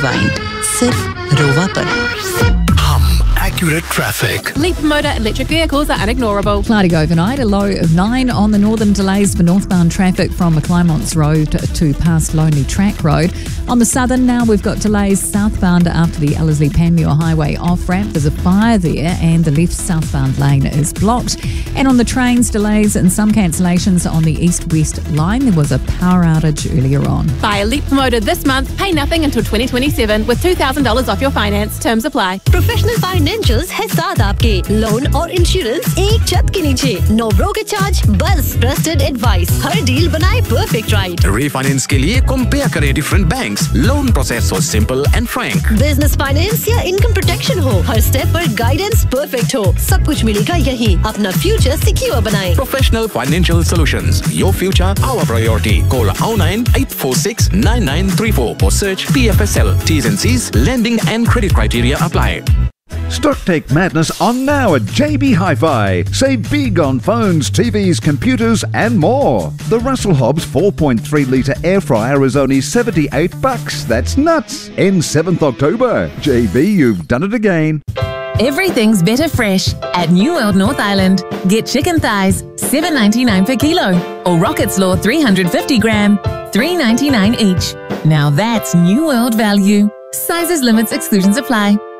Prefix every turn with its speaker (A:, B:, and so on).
A: Rewind सिर्फ रोवा पर।
B: Accurate traffic.
C: Leap motor electric vehicles are unignorable.
D: Cloudy overnight, a low of 9 on the northern. Delays for northbound traffic from McClymonts Road to past Lonely Track Road. On the southern now, we've got delays southbound after the Ellerslie-Panmure Highway off-ramp. There's a fire there and the left southbound lane is blocked. And on the trains, delays and some cancellations on the east-west line. There was a power outage earlier on.
C: Buy a Leap motor this month, pay nothing until 2027 with $2,000 off your finance. Terms apply.
E: Professional Financials है साथ आपके loan और insurance एक छत के नीचे no broker charge बस trusted advice हर deal बनाए परफेक्ट राइट
F: रीफाइनेंस के लिए कंपेयर करें डिफरेंट बैंक्स लोन प्रोसेस हो simple and Frank
E: business finance या इनकम प्रोटेक्शन हो हर स्टेप पर गाइडेंस परफेक्ट हो सब कुछ मिलेगा यहीं अपना फ्यूचर सिक्योर बनाएं
F: professional financial solutions your future our priority call 098469934 or search PFSL T's and C's lending and credit criteria apply.
G: Stocktake Madness on now at JB Hi-Fi. Save big on phones, TVs, computers and more. The Russell Hobbs 4.3 litre air fryer is only $78. That's nuts. Ends 7th October. JB, you've done it again.
H: Everything's better fresh at New World North Island. Get chicken thighs, $7.99 per kilo, or rocket slaw 350 gram, $3.99 each. Now that's New World value. Sizes, limits, exclusions apply.